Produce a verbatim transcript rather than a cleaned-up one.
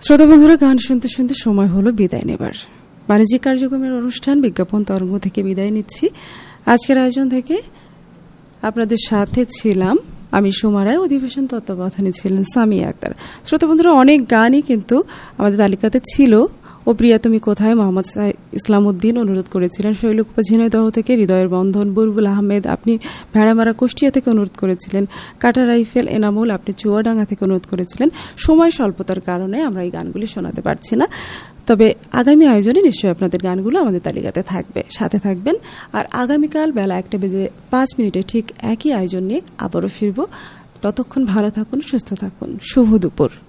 শ্রোতা বন্ধুরা, গান শুনতে শুনতে সময় হলো বিদায় নেবার। বাণিজ্যিক কার্যক্রমের অনুষ্ঠান বিজ্ঞাপন তরঙ্গ থেকে বিদায় নিচ্ছি। আজকের আয়োজন থেকে আপনাদের সাথে ছিলাম আমি সুমারায়, অধিবেশন তত্ত্বাবধানে ছিলেন সামিয়া আক্তার। শ্রোতা বন্ধুরা, অনেক গানই কিন্তু আমাদের তালিকাতে ছিল। ও প্রিয়া তুমি কোথায় মোহাম্মদ ইসলাম উদ্দিন অনুরোধ করেছিলেন। শৈলকুপা ঝিনাইদহ থেকে হৃদয়ের বন্ধন বুলবুল আহমেদ আপনি ভেড়ামারা কুষ্টিয়া থেকে অনুরোধ করেছিলেন। কাটা রাইফেল এনামুল আপনি চুয়াডাঙ্গা থেকে অনুরোধ করেছিলেন। সময় স্বল্পতার কারণে আমরা এই গানগুলি শোনাতে পারছি না, তবে আগামী আয়োজনে নিশ্চয়ই আপনাদের গানগুলো আমাদের তালিকাতে থাকবে, সাথে থাকবেন। আর আগামীকাল বেলা একটা বেজে পাঁচ মিনিটে ঠিক একই আয়োজন নিয়ে আবারও ফিরব। ততক্ষণ ভালো থাকুন, সুস্থ থাকুন। শুভ দুপুর।